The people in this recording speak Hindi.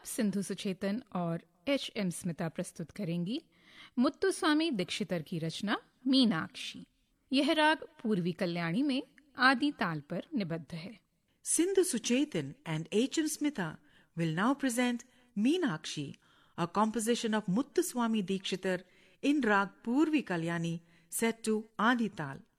सिंधु सुचेतन और एच.एम. स्मिता प्रस्तुत करेंगी मुत्तुस्वामी दीक्षितर की रचना मीनाक्षी। यह राग पूर्वी कल्याणी में आदि ताल पर निबद्ध है। Sindhu Suchetan and H.M. Smita will now present Meenakshi, a composition of Muthuswami Dikshitar in Rag Purvi Kalyani set to Adi Tal.